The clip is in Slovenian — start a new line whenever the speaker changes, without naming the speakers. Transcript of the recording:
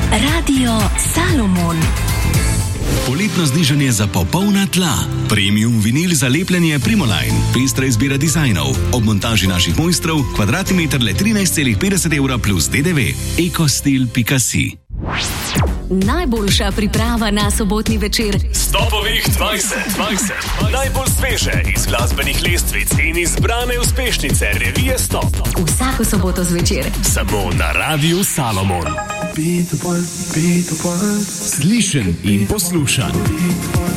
Radio Salomon.
Poletno znižanje za popolna tla. Premium vinil za lepljenje Primoline. Pestra izbira dizajnov. Ob montaži naših mojstrov kvadratni meter le 13,50 evra plus DDV. Ecostil.si.
Najboljša priprava na sobotni večer.
Stopovih 20. Najbolj sveže iz glasbenih lestvic in izbrane uspešnice revije Stop.
Vsako soboto zvečer.
Samo na Radiu Salomon.
Slišen in poslušan.